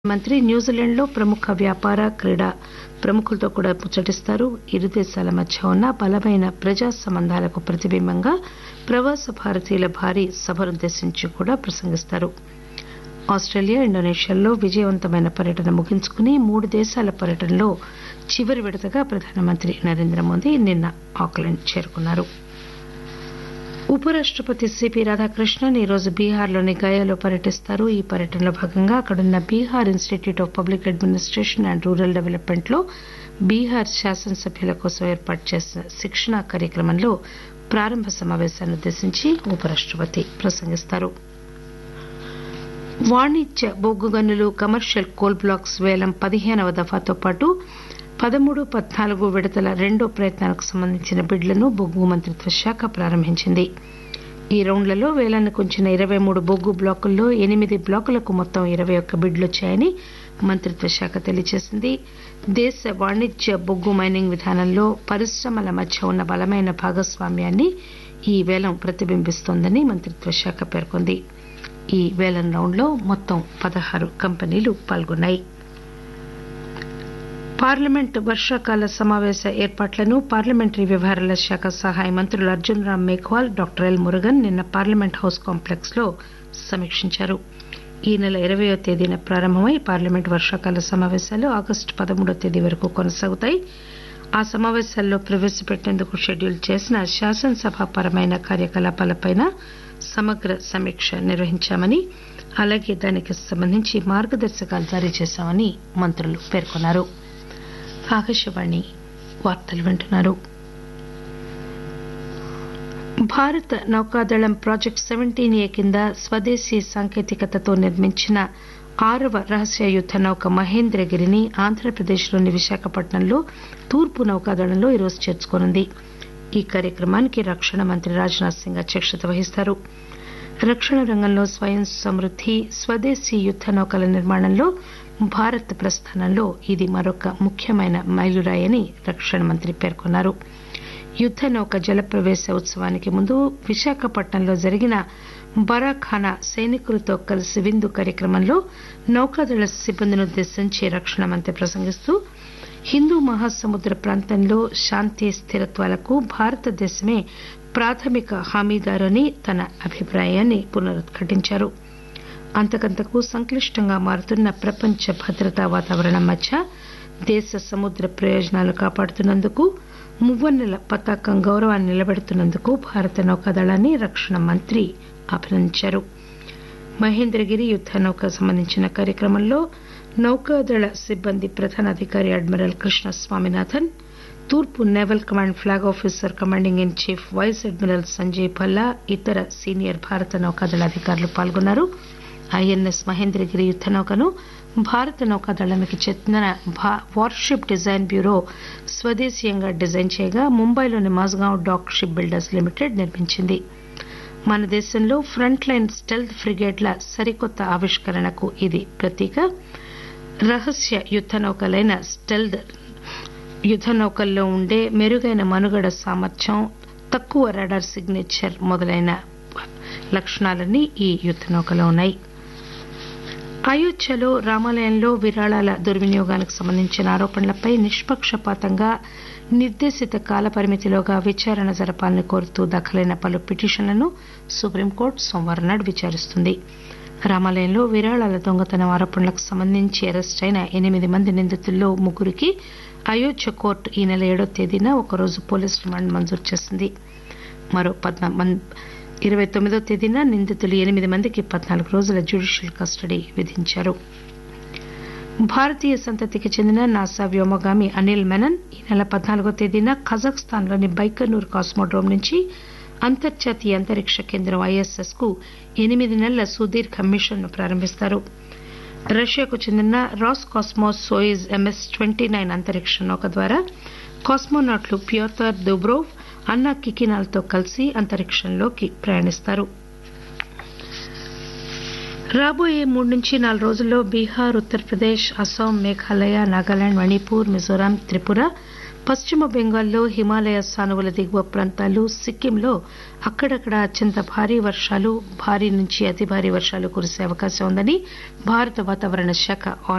మంత్రి న్యూజిలాండ్లో ప్రముఖ వ్యాపార క్రీడా ప్రముఖులతో కూడా ముచ్చటిస్తారు. ఇరు దేశాల మధ్య ఉన్న బలమైన ప్రజా సంబంధాలకు ప్రతిబింబంగా ప్రవాస భారతీయుల భారీ సభనుద్దేశించి కూడా ప్రసంగిస్తారు. ఆస్టేలియా, ఇండోనేషియాల్లో విజయవంతమైన పర్యటన ముగించుకుని 3 దేశాల పర్యటనలో చివరి విడతగా ప్రధానమంత్రి నరేంద్ర మోదీ నిన్న ఆక్లాండ్ చేరుకున్నారు. ఉపరాష్టపతి సిపి రాధాకృష్ణన్ ఈరోజు బీహార్లోని గయాలో పర్యటిస్తారు. ఈ పర్యటనలో భాగంగా అక్కడున్న Bihar institute of public administration and rural development లో బీహార్ శాసనసభ్యుల కోసం ఏర్పాటు చేసిన శిక్షణా కార్యక్రమంలో ప్రారంభ సమావేశాన్ని ఉద్దేశించి ఉపరాష్టపతి ప్రసంగిస్తారు. వాణిజ్య బొగ్గు గనులు, కమర్షియల్ కోల్ బ్లాక్స్ వేలం 15వ దఫాతో పాటు 13, 14 విడతల రెండో ప్రయత్నానికి సంబంధించిన బిడ్లను బొగ్గు మంత్రిత్వ శాఖ ప్రారంభించింది. ఈ రౌండ్లలో వేలానికి ఉంచిన 23 బొగ్గు బ్లాకుల్లో 8 బ్లాకులకు మొత్తం 21 బిడ్లు వచ్చాయని మంత్రిత్వ శాఖ తెలియజేసింది. దేశ వాణిజ్య బొగ్గు మైనింగ్ విధానంలో పరిశ్రమల మధ్య ఉన్న బలమైన భాగస్వామ్యాన్ని ఈ వేలం ప్రతిబింబిస్తోందని మంత్రిత్వ శాఖ పేర్కొంది. ఈ వేలం రౌండ్లో మొత్తం 16 కంపెనీలు పాల్గొన్నాయి. పార్లమెంట్ వర్షాకాల సమావేశ ఏర్పాట్లను పార్లమెంటరీ వ్యవహారాల శాఖ సహాయ మంత్రులు అర్జున్ రామ్ మేఘ్వాల్, డాక్టర్ ఎల్ మురుగన్ నిన్న పార్లమెంట్ హౌస్ కాంప్లెక్స్ లో సమీక్షించారు. ఈ నెల 20వ తేదీన ప్రారంభమై పార్లమెంట్ వర్షాకాల సమావేశాలు ఆగస్టు 13వ తేదీ వరకు కొనసాగుతాయి. ఆ సమావేశాల్లో ప్రవేశపెట్టేందుకు షెడ్యూల్ చేసిన శాసనసభాపరమైన కార్యకలాపాలపై సమగ్ర సమీక్ష నిర్వహించామని, అలాగే దానికి సంబంధించి మార్గదర్శకాలు జారీ చేశామని మంత్రులు పేర్కొన్నారు. ఆకాశవాణి వార్తలు వింటున్నారు. భారత నౌకాదళం ప్రాజెక్టు 17A కింద స్వదేశీ సాంకేతికతతో నిర్మించిన 6వ రహస్య యుద్ద నౌక మహేంద్రగిరిని ఆంధ్రప్రదేశ్లోని విశాఖపట్నంలో తూర్పు నౌకాదళంలో ఈరోజు చేర్చుకోనుంది. ఈ కార్యక్రమానికి రక్షణ మంత్రి రాజ్నాథ్ సింగ్ అధ్యక్షత వహిస్తారు. రక్షణ రంగంలో స్వయం సమృద్ది, స్వదేశీ యుద్ద నౌకల నిర్మాణంలో భారత్ ప్రస్థానంలో ఇది మరొక ముఖ్యమైన మైలురాయని రక్షణ మంత్రి పేర్కొన్నారు. యుద్ద నౌక జలప్రవేశ ఉత్సవానికి ముందు విశాఖపట్నంలో జరిగిన బరాఖానా సైనికులతో కలిసి విందు కార్యక్రమంలో నౌకాదళ సిబ్బందిని ఉద్దేశించి రక్షణ మంత్రి ప్రసంగిస్తూ హిందూ మహాసముద్ర ప్రాంతంలో శాంతి స్థిరత్వాలకు భారతదేశమే ప్రాథమిక హామీదారు అని తన అభిప్రాయాన్ని పునరుద్ఘాటించారు. అంతకంతకు సంక్లిష్టంగా మారుతున్న ప్రపంచ భద్రతా వాతావరణం మధ్య దేశ సముద్ర ప్రయోజనాలు కాపాడుతున్నందుకు, మువ్వన్నెల పతాకం గౌరవాన్ని నిలబెడుతున్నందుకు భారత నౌకాదళాన్ని రక్షణ మంత్రి అభినందించారు. మహేంద్రగిరి యుద్ద నౌక సంబంధించిన కార్యక్రమంలో నౌకాదళ సిబ్బంది ప్రధానాధికారి అడ్మిరల్ కృష్ణ స్వామినాథన్, తూర్పు naval command flag officer commanding in chief vice admiral Sanjay Bhalla, ఇతర సీనియర్ భారత నౌకాదళ అధికారులు పాల్గొన్నారు. ఐఎన్ఎస్ మహేంద్రగిరి యుద్ద నౌకను భారత నౌకాదళానికి చెందిన వార్షిప్ డిజైన్ బ్యూరో స్వదేశీయంగా డిజైన్ చేయగా ముంబైలోని Mazagon dock ship builders limited నిర్మించింది. మన దేశంలో ఫ్రంట్ లైన్ స్టెల్త్ ఫ్రిగేట్ల సరికొత్త ఆవిష్కరణకు ఇది ప్రతీక. రహస్య యుద్ద నౌకలైన స్టెల్త్ యుద్ద నౌకల్లో ఉండే మెరుగైన మనుగడ సామర్థ్యం, తక్కువ రాడార్ సిగ్నేచర్ మొదలైన లక్షణాలన్నీ ఈ యుద్ద నౌకలో ఉన్నాయి. అయోధ్యలో రామాలయంలో విరాళాల దుర్వినియోగానికి సంబంధించిన ఆరోపణలపై నిష్పక్షపాతంగా నిర్దేశిత కాల పరిమితిలోగా విచారణ జరపాలని కోరుతూ దాఖలైన పలు పిటిషన్లను సుప్రీంకోర్టు సోమవారం నాడు విచారిస్తుంది. రామాలయంలో విరాళాల దొంగతనం ఆరోపణలకు సంబంధించి అరెస్ట్ అయిన 8 మంది నిందితుల్లో 3కి అయోధ్య కోర్టు ఈ నెల 7వ తేదీన ఒకరోజు పోలీసు రిమాండ్ మంజూరు చేసింది. మరో 29వ తేదీన నిందితులు 8 మందికి 14 రోజుల జ్యుడిషియల్ కస్టడీ విధించారు. భారతీయ సంతతికి చెందిన నాసా వ్యోమగామి అనిల్ మెనన్ ఈ నెల 14వ తేదీన కజాఖ్స్తాన్లోని బైకనూర్ కాస్మోడ్రోమ్ నుంచి అంతర్జాతీయ అంతరిక్ష కేంద్రం ISS కు 8 నెలల సుదీర్ఘ మిషన్ ను ప్రారంభిస్తారు. రష్యాకు చెందిన రాస్ కాస్మోస్ సోయిజ్ MS-29 అంతరిక్ష నౌక ద్వారా కాస్మోనాట్లు ప్యోతర్ దుబ్రోవ్, అన్నా కికినాలతో కలిసి అంతరిక్షంలోకి ప్రయాణిస్తారు. రాబోయే 3 నుంచి 4 రోజుల్లో బీహార్, ఉత్తరప్రదేశ్, అస్సాం, మేఘాలయ, నాగాలాండ్, మణిపూర్, మిజోరాం, త్రిపుర, పశ్చిమ బెంగాల్లో హిమాలయ సానువుల దిగువ ప్రాంతాలు, సిక్కింలో అక్కడక్కడ అత్యంత భారీ వర్షాలు, భారీ నుంచి అతి భారీ వర్షాలు కురిసే అవకాశం ఉందని భారత వాతావరణ శాఖ